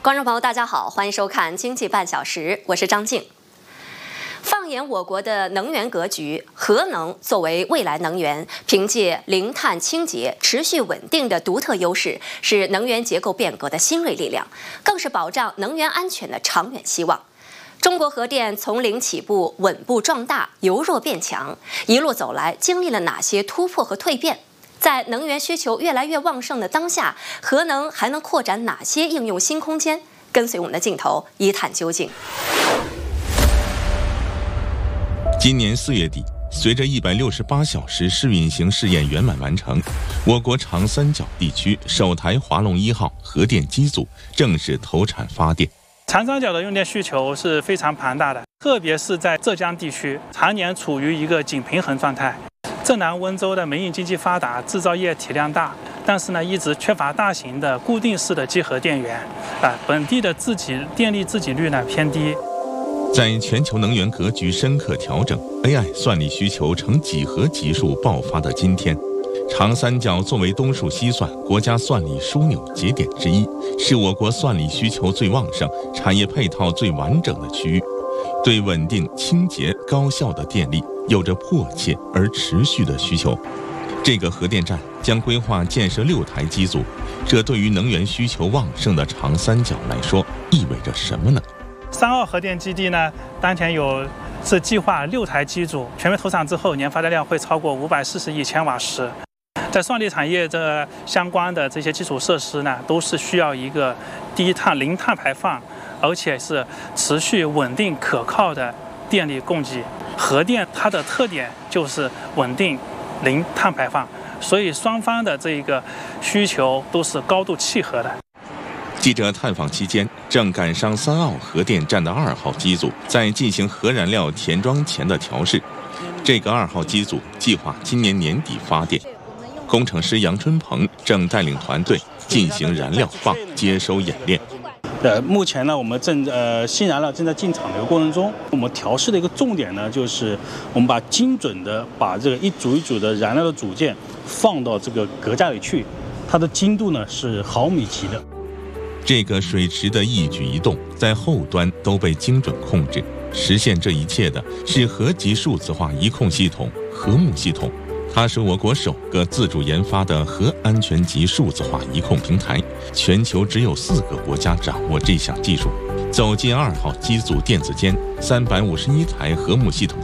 观众朋友，大家好，欢迎收看《经济半小时》，我是张静。放眼我国的能源格局，核能作为未来能源，凭借零碳、清洁、持续稳定的独特优势，是能源结构变革的新锐力量，更是保障能源安全的长远希望。中国核电从零起步，稳步壮大，由弱变强，一路走来，经历了哪些突破和蜕变？在能源需求越来越旺盛的当下，核能还能扩展哪些应用新空间？跟随我们的镜头一探究竟。 今年4月底，随着168小时试运行试验圆满完成，我国长三角地区首台华龙1号核电机组正式投产发电。 长三角的用电需求是非常庞大的，特别是在浙江地区，常年处于一个紧平衡状态。浙南温州的民营经济发达，制造业体量大，但是呢，一直缺乏大型的固定式的集合电源，本地的电力自给率呢偏低。 在全球能源格局深刻调整 ，AI 算力需求呈几何级数爆发的今天，长三角作为东数西算国家算力枢纽节点之一，是我国算力需求最旺盛、产业配套最完整的区域，对稳定、清洁、高效的电力有着迫切而持续的需求。这个核电站将规划建设6台机组，这对于能源需求旺盛的长三角来说意味着什么呢 ？3号核电基地呢，当前是计划6台机组，全面投产之后，年发电量会超过540亿千瓦时。在算力产业这相关的这些基础设施呢，都是需要一个低碳、零碳排放，而且是持续稳定可靠的电力供给。核电它的特点就是稳定、零碳排放，所以双方的这个需求都是高度契合的。 记者探访期间，正赶上3号核电站的2号机组在进行核燃料填装前的调试。这个2号机组计划今年年底发电。工程师杨春鹏正带领团队进行燃料棒接收演练。 目前呢，我们新燃料正在进场的一个过程中，我们调试的一个重点呢，就是我们精准的把这个一组一组的燃料的组件放到这个隔架里去，它的精度呢是毫米级的。 这个水池的一举一动在后端都被精准控制，实现这一切的是核级数字化一控系统核木系统。它是我国首个自主研发的核安全级数字化一控平台，全球只有4个国家掌握这项技术。走进2号机组电子间，351台核木系统